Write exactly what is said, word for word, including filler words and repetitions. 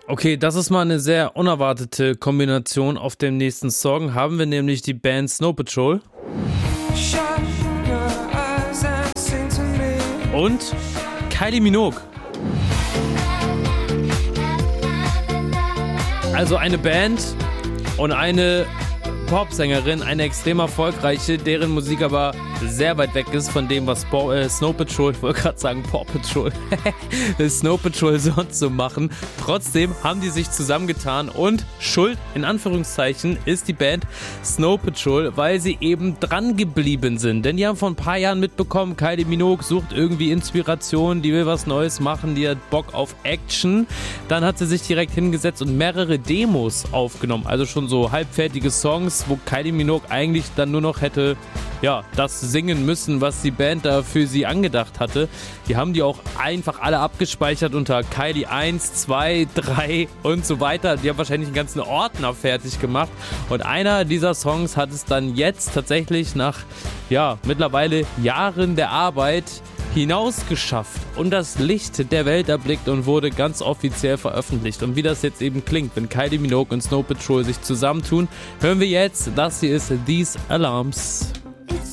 Okay, das ist mal eine sehr unerwartete Kombination. Auf dem nächsten Song haben wir nämlich die Band Snow Patrol und Kylie Minogue. Also eine Band und eine Popsängerin, eine extrem erfolgreiche, deren Musik aber sehr weit weg ist von dem, was Bo- äh, Snow Patrol, ich wollte gerade sagen Paw Patrol, Snow Patrol sonst so machen. Trotzdem haben die sich zusammengetan und schuld, in Anführungszeichen, ist die Band Snow Patrol, weil sie eben dran geblieben sind. Denn die haben vor ein paar Jahren mitbekommen, Kylie Minogue sucht irgendwie Inspiration, die will was Neues machen, die hat Bock auf Action. Dann hat sie sich direkt hingesetzt und mehrere Demos aufgenommen, also schon so halbfertige Songs, wo Kylie Minogue eigentlich dann nur noch hätte, ja, das singen müssen, was die Band da für sie angedacht hatte. Die haben die auch einfach alle abgespeichert unter Kylie eins, zwei, drei und so weiter. Die haben wahrscheinlich einen ganzen Ordner fertig gemacht. Und einer dieser Songs hat es dann jetzt tatsächlich nach, ja, mittlerweile Jahren der Arbeit hinausgeschafft und das Licht der Welt erblickt und wurde ganz offiziell veröffentlicht. Und wie das jetzt eben klingt, wenn Kylie Minogue und Snow Patrol sich zusammentun, hören wir jetzt, das hier ist These Alarms.